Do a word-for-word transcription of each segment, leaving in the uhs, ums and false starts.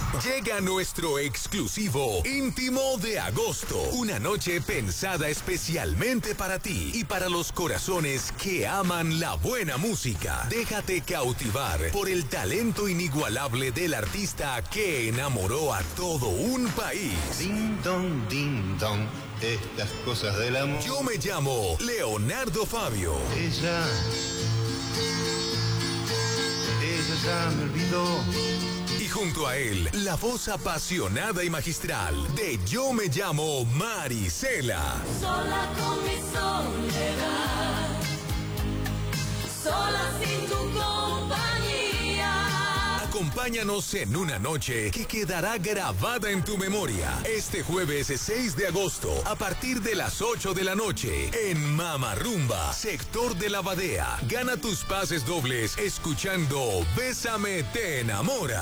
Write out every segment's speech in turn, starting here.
Llega nuestro exclusivo íntimo de agosto. Una noche pensada especialmente para ti y para los corazones que aman la buena música. Déjate cautivar por el talento inigualable del artista que enamoró a todo un país. Ding dong, ding dong, estas cosas del amor. Yo me llamo Leonardo Fabio. Ella, ella ya me olvidó. Y junto a él, la voz apasionada y magistral de Yo me llamo Marisela. Sola con mi soledad, sola sin tu compañía. Acompáñanos en una noche que quedará grabada en tu memoria. Este jueves seis de agosto, a partir de las ocho de la noche, en Mama Rumba, sector de la Badea. Gana tus pases dobles escuchando Bésame te enamora.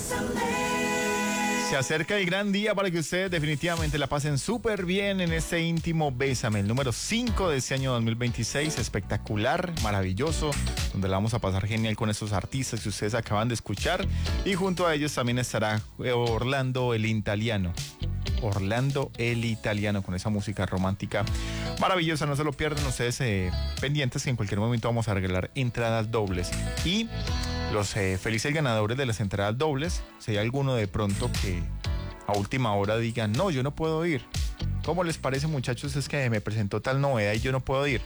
Se acerca el gran día para que ustedes definitivamente la pasen súper bien en este íntimo Bésame, el número cinco de este año dos mil veintiséis, espectacular, maravilloso, donde la vamos a pasar genial con estos artistas que ustedes acaban de escuchar, y junto a ellos también estará Orlando el Italiano. Orlando el Italiano con esa música romántica maravillosa, no se lo pierdan ustedes, eh, pendientes que en cualquier momento vamos a regalar entradas dobles. Y los eh, felices ganadores de las entradas dobles, si hay alguno de pronto que a última hora diga, no, yo no puedo ir. ¿Cómo les parece, muchachos? Es que me presentó tal novedad y yo no puedo ir.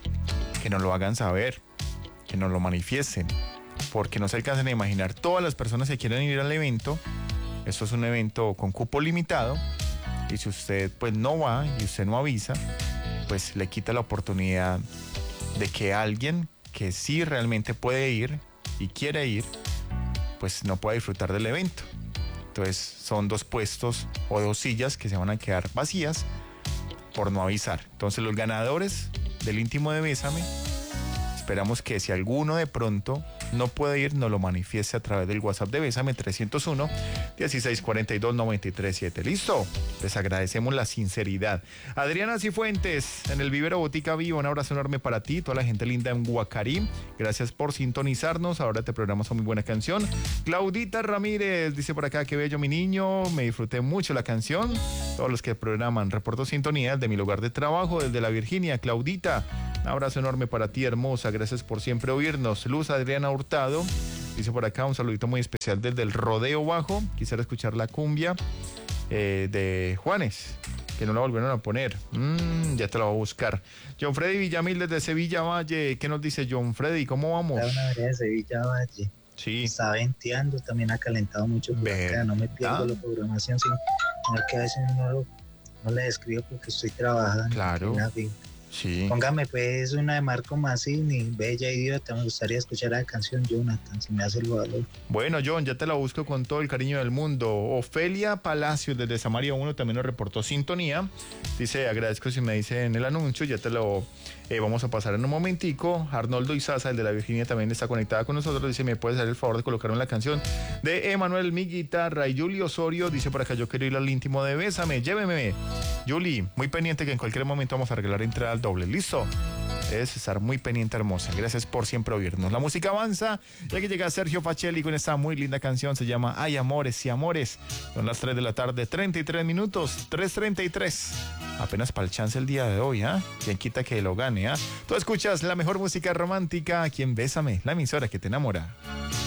Que nos lo hagan saber, que nos lo manifiesten, porque no se alcancen a imaginar todas las personas que quieren ir al evento. Esto es un evento con cupo limitado y si usted pues no va y usted no avisa, pues le quita la oportunidad de que alguien que sí realmente puede ir y quiere ir, pues no pueda disfrutar del evento. Entonces son dos puestos o dos sillas que se van a quedar vacías por no avisar. Entonces los ganadores del íntimo de Bésame, esperamos que si alguno de pronto no puede ir, nos lo manifieste a través del WhatsApp de Bésame trescientos uno, dieciséis cuarenta y dos, noventa y tres siete. ¿Listo? Les agradecemos la sinceridad. Adriana Cifuentes, en el Vivero Botica Viva, un abrazo enorme para ti, toda la gente linda en Guacarí. Gracias por sintonizarnos. Ahora te programamos una muy buena canción. Claudita Ramírez dice por acá, qué bello mi niño, me disfruté mucho la canción. Todos los que programan, reporto sintonía de mi lugar de trabajo, desde la Virginia. Claudita, un abrazo enorme para ti, hermosa. Gracias por siempre oírnos. Luz Adriana Hurtado dice por acá, un saludito muy especial desde el Rodeo Bajo. Quisiera escuchar la cumbia eh, de Juanes, que no la volvieron a poner. Mm, ya te la voy a buscar. John Freddy Villamil desde Sevilla Valle. ¿Qué nos dice John Freddy? ¿Cómo vamos? La una vereda de Sevilla Valle. Sí. Está venteando, también ha calentado mucho por acá. No me pierdo la programación, sino que a veces no, lo, no le escribo porque estoy trabajando. Claro. Sí. Póngame pues una de Marco Mazzini, Bella Idiota. Me gustaría escuchar la canción Jonathan, si me hace el valor. Bueno, John, ya te la busco con todo el cariño del mundo. Ofelia Palacios desde Samaria uno también nos reportó sintonía. Dice, agradezco si me dice en el anuncio, ya te lo eh, vamos a pasar en un momentico. Arnoldo Izaza, el de la Virginia, también está conectada con nosotros. Dice, ¿me puedes hacer el favor de colocar en la canción de Emanuel, mi guitarra? Y Juli Osorio dice por acá, yo quiero ir al íntimo de Bésame, lléveme. Juli, muy pendiente que en cualquier momento vamos a regalar entrada al doble. ¿Listo? Debes estar muy pendiente, hermosa. Gracias por siempre oírnos. La música avanza y aquí llega Sergio Facelli con esta muy linda canción. Se llama Ay, amores y amores. Son las tres de la tarde, treinta y tres minutos, tres treinta y tres. Apenas para el chance el día de hoy, ¿ah? ¿eh? Quien quita que lo gane, ¿ah? ¿eh? Tú escuchas la mejor música romántica aquí en Bésame, la emisora que te enamora.